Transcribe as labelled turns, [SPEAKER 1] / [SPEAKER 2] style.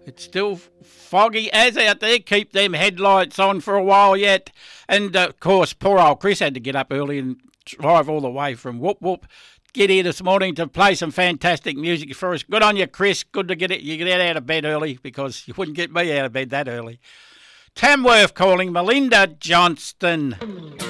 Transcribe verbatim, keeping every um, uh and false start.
[SPEAKER 1] It's still foggy as out there. Keep them headlights on for a while yet. And, uh, of course, poor old Chris had to get up early and drive all the way from Whoop Whoop. Get here this morning to play some fantastic music for us. Good on you, Chris. Good to get it. You get out of bed early because you wouldn't get me out of bed that early. Tamworth calling Melinda Johnston.